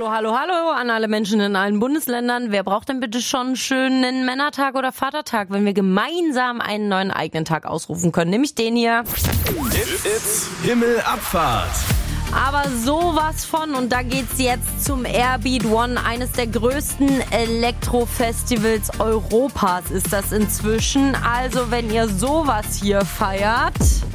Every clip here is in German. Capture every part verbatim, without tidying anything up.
Hallo, hallo, hallo an alle Menschen in allen Bundesländern. Wer braucht denn bitte schon einen schönen Männertag oder Vatertag, wenn wir gemeinsam einen neuen eigenen Tag ausrufen können? Nämlich den hier. It's Himmelabfahrt. Aber sowas von, und da geht's jetzt zum Airbeat One, eines der größten Elektrofestivals Europas ist das inzwischen. Also wenn ihr sowas hier feiert,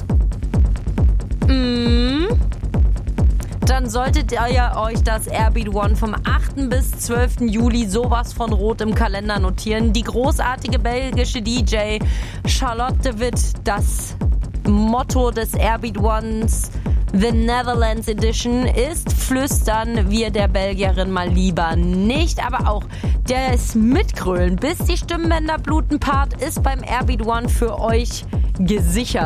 mm, dann solltet ihr euch das Airbeat One vom achten bis zwölften Juli sowas von rot im Kalender notieren. Die großartige belgische D J Charlotte de Witt, das Motto des Airbeat Ones, The Netherlands Edition, ist flüstern wir der Belgierin mal lieber nicht, aber auch das Mitgrölen, bis die Stimmbänder bluten Part ist beim Airbeat One für euch gesichert.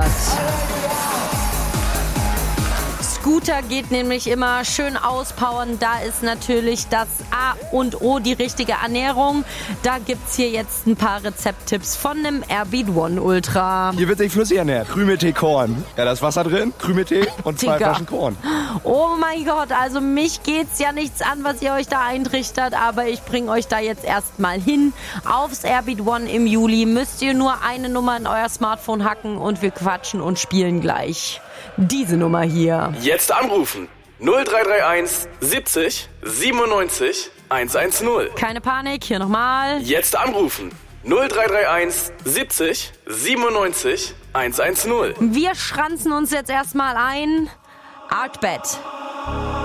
Scooter geht nämlich immer schön auspowern. Da ist natürlich das A und O die richtige Ernährung. Da gibt's hier jetzt ein paar Rezepttipps von dem Airbeat One Ultra. Hier wird sich flüssig ernährt. Krümeltee, Korn. Ja, da ist Wasser drin, Krümeltee und zwei Digga. Flaschen Korn. Oh mein Gott, also mich geht's ja nichts an, was ihr euch da eintrichtert, aber ich bringe euch da jetzt erstmal hin. Aufs Airbeat One im Juli müsst ihr nur eine Nummer in euer Smartphone hacken und wir quatschen und spielen gleich. Diese Nummer hier. Jetzt anrufen. null drei drei eins siebzig siebenundneunzig hundertzehn. Keine Panik, hier nochmal. Jetzt anrufen. null drei drei eins siebzig siebenundneunzig hundertzehn. Wir schranzen uns jetzt erstmal ein. Artbed.